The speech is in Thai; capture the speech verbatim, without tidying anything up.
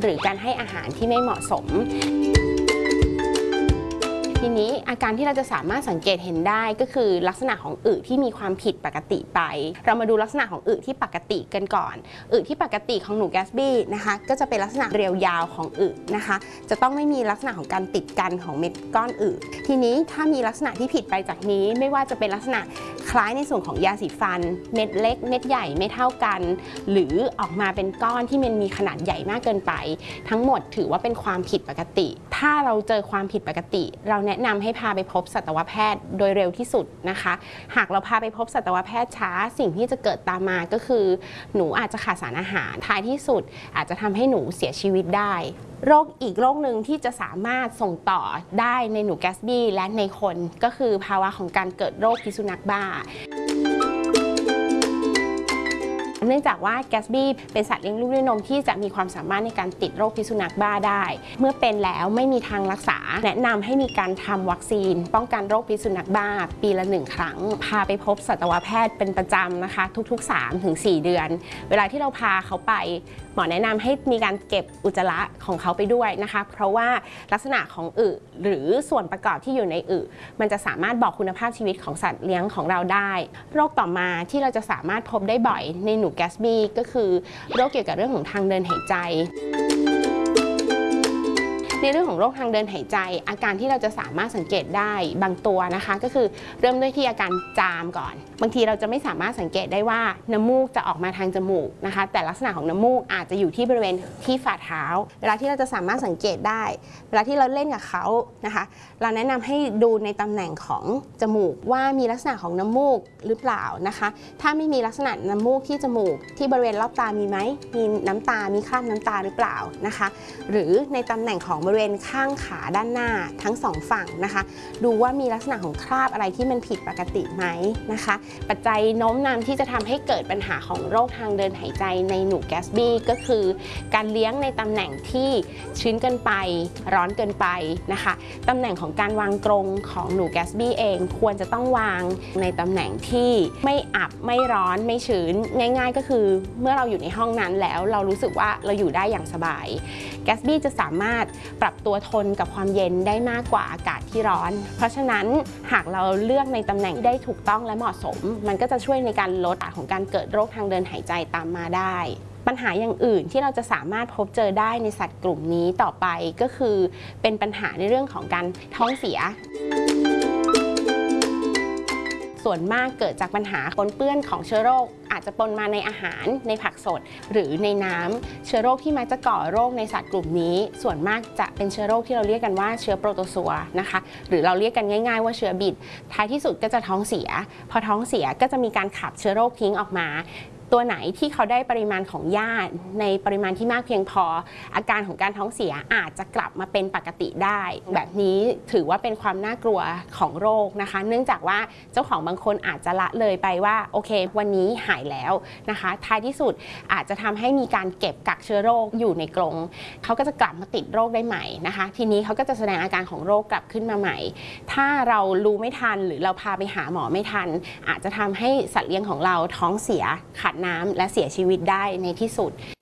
หรือการให้อาหารที่ไม่เหมาะสมทีนี้อาการที่เราจะสามารถสังเกตเห็นได้ก็คือลักษณะของอึที่มีความผิดปกติไปเรามาดูลักษณะของอึที่ปกติกันก่อนอึที่ปกติของหนูแกสบี้นะคะก็จะเป็นลักษณะเรียวยาวของอึนะคะจะต้องไม่มีลักษณะของการติดกันของเม็ดก้อนอึทีนี้ถ้ามีลักษณะที่ผิดไปจากนี้ไม่ว่าจะเป็นลักษณะคล้ายในส่วนของยาสีฟันเม็ดเล็กเม็ดใหญ่ไม่เท่ากันหรือออกมาเป็นก้อนที่มันมีขนาดใหญ่มากเกินไปทั้งหมดถือว่าเป็นความผิดปกติถ้าเราเจอความผิดปกติเราแนะนำให้พาไปพบสัตวแพทย์โดยเร็วที่สุดนะคะหากเราพาไปพบสัตวแพทย์ช้าสิ่งที่จะเกิดตามมาก็คือหนูอาจจะขาดสารอาหารท้ายที่สุดอาจจะทำให้หนูเสียชีวิตได้โรคอีกโรคหนึ่งที่จะสามารถส่งต่อได้ในหนูแกสบี้และในคนก็คือภาวะของการเกิดโรคพิษสุนัขบ้าเนื่องจากว่าแกสบี้เป็นสัตว์เลี้ยงลูกด้วยนมที่จะมีความสามารถในการติดโรคพิษสุนัขบ้าได้เมื่อเป็นแล้วไม่มีทางรักษาแนะนำให้มีการทำวัคซีนป้องกันโรคพิษสุนัขบ้าปีละหนึ่งครั้งพาไปพบสัตวแพทย์เป็นประจำนะคะทุกๆ สามถึงสี่ เดือนเวลาที่เราพาเขาไปหมอแนะนำให้มีการเก็บอุจจาระของเขาไปด้วยนะคะเพราะว่าลักษณะของอึหรือส่วนประกอบที่อยู่ในอึมันจะสามารถบอกคุณภาพชีวิตของสัตว์เลี้ยงของเราได้โรคต่อมาที่เราจะสามารถพบได้บ่อยในหนูแกสบี้ก็คือโรคเกี่ยวกับเรื่องของทางเดินหายใจในเรื่องของโรคทางเดินหายใจอาการที่เราจะสามารถสังเกตได้บางตัวนะคะก็คือเริ่มด้วยที่อาการจามก่อนบางทีเราจะไม่สามารถสังเกตได้ว่าน้ำมูกจะออกมาทางจมูกนะคะแต่ลักษณะของน้ำมูกอาจจะอยู่ที่บริเวณที่ฝ่าเท้าเวลาที่เราจะสามารถสังเกตได้เวลาที่เราเล่นกับเขานะคะเราแนะนำให้ดูในตำแหน่งของจมูกว่ามีลักษณะของน้ำมูกหรือเปล่านะคะถ้าไม่มีลักษณะน้ำมูกที่จมูกที่บริเวณรอบตามีไหมมีน้ำตามีคราบน้ำตาหรือเปล่านะคะหรือในตำแหน่งของบริเวณข้างขาด้านหน้าทั้งสองฝั่งนะคะดูว่ามีลักษณะของคราบอะไรที่มันผิดปกติไหมนะคะปัจจัยโน้มนำที่จะทำให้เกิดปัญหาของโรคทางเดินหายใจในหนูแกสบี้ก็คือการเลี้ยงในตำแหน่งที่ชื้นเกินไปร้อนเกินไปนะคะตำแหน่งของการวางกรงของหนูแกสบี้เองควรจะต้องวางในตำแหน่งที่ไม่อับไม่ร้อนไม่ชื้นง่ายๆก็คือเมื่อเราอยู่ในห้องนั้นแล้วเรารู้สึกว่าเราอยู่ได้อย่างสบายแกสบี้จะสามารถปรับตัวทนกับความเย็นได้มากกว่าอากาศที่ร้อนเพราะฉะนั้นหากเราเลือกในตำแหน่งที่ได้ถูกต้องและเหมาะสมมันก็จะช่วยในการลดอัตราของการเกิดโรคทางเดินหายใจตามมาได้ปัญหาอย่างอื่นที่เราจะสามารถพบเจอได้ในสัตว์กลุ่มนี้ต่อไปก็คือเป็นปัญหาในเรื่องของการท้องเสียส่วนมากเกิดจากปัญหาปนเปื้อนของเชื้อโรคอาจจะปนมาในอาหารในผักสดหรือในน้ำเชื้อโรคที่มักจะก่อโรคในสัตว์กลุ่มนี้ส่วนมากจะเป็นเชื้อโรคที่เราเรียกกันว่าเชื้อโปรโตซัวนะคะหรือเราเรียกกันง่ายๆว่าเชื้อบิดท้ายที่สุดก็จะท้องเสียพอท้องเสียก็จะมีการขับเชื้อโรคทิ้งออกมาตัวไหนที่เขาได้ปริมาณของหญ้าในปริมาณที่มากเพียงพออาการของการท้องเสียอาจจะกลับมาเป็นปกติได้แบบนี้ถือว่าเป็นความน่ากลัวของโรคนะคะเนื่องจากว่าเจ้าของบางคนอาจจะละเลยไปว่าโอเควันนี้หายแล้วนะคะท้ายที่สุดอาจจะทำให้มีการเก็บกักเชื้อโรคอยู่ในกรงเขาก็จะกลับมาติดโรคได้ใหม่นะคะทีนี้เขาก็จะแสดงอาการของโรคกลับขึ้นมาใหม่ถ้าเรารู้ไม่ทันหรือเราพาไปหาหมอไม่ทันอาจจะทำให้สัตว์เลี้ยงของเราท้องเสียขาดน้ำและเสียชีวิตได้ในที่สุด